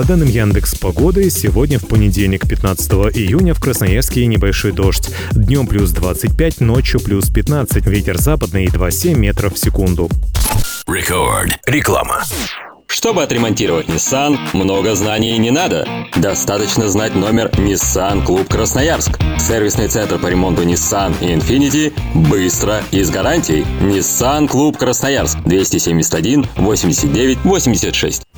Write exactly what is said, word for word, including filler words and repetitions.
По данным Яндекс Погоды, сегодня в понедельник, пятнадцатого июня, в Красноярске небольшой дождь. Днем плюс двадцать пять, ночью плюс пятнадцать. Ветер западный два целых семь метров в секунду. Рекорд. Реклама. Чтобы отремонтировать Nissan, много знаний не надо. Достаточно знать номер Nissan Клуб Красноярск. Сервисный центр по ремонту Nissan и Infiniti быстро и с гарантией. Nissan Клуб Красноярск. двести семьдесят один восемьдесят девять восемьдесят шесть.